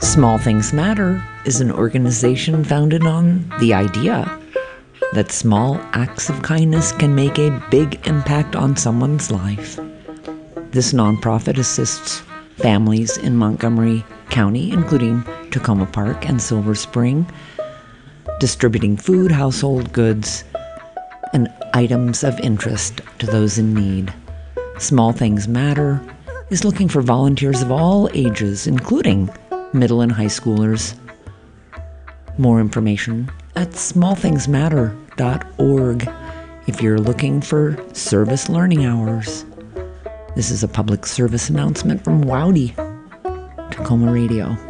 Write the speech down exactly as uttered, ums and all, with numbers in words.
Small Things Matter is an organization founded on the idea that small acts of kindness can make a big impact on someone's life. This nonprofit assists families in Montgomery County, including Tacoma Park and Silver Spring, distributing food, household goods, and items of interest to those in need. Small Things Matter is looking for volunteers of all ages, including middle and high schoolers. More information at small things matter dot org if you're looking for service learning hours. This is a public service announcement from Wowdy, Tacoma Radio.